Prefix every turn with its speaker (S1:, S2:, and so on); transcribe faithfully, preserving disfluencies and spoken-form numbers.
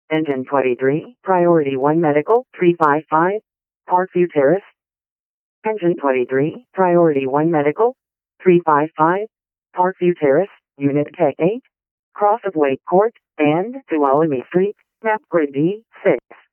S1: Engine twenty-three, Priority one Medical, three five five, Parkview Terrace. Engine twenty-three, Priority one Medical, three five five, Parkview Terrace, Unit K eight, Cross of Wake Court, and Tuolumne Street, Map Grid D six.